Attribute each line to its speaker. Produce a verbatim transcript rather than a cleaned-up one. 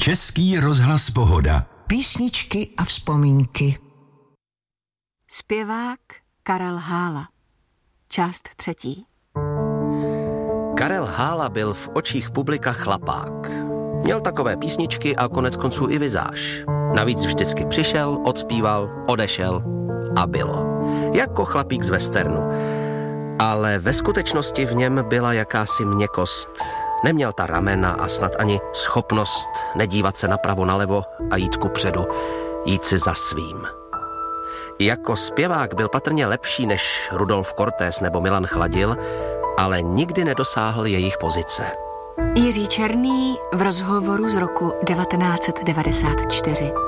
Speaker 1: Český rozhlas Pohoda.
Speaker 2: Písničky a vzpomínky.
Speaker 3: Zpěvák Karel Hála. Část třetí.
Speaker 4: Karel Hála byl v očích publika chlapák. Měl takové písničky a konec konců i vizáž. Navíc vždycky přišel, odspíval, odešel a bylo. Jako chlapík z westernu. Ale ve skutečnosti v něm byla jakási měkkost. Neměl ta ramena a snad ani schopnost nedívat se napravo nalevo a jít kupředu, jít si za svým. Jako zpěvák byl patrně lepší než Rudolf Cortés nebo Milan Chladil, ale nikdy nedosáhl jejich pozice.
Speaker 3: Jiří Černý v rozhovoru z roku devatenáct set devadesát čtyři.